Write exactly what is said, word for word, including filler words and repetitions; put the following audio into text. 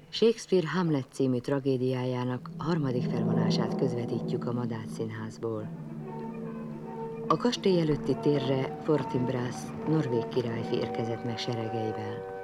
Shakespeare Hamlet című tragédiájának harmadik felvonását közvetítjük a Madách Színházból. A kastély előtti térre Fortinbras norvég királyfi érkezett meg seregeivel.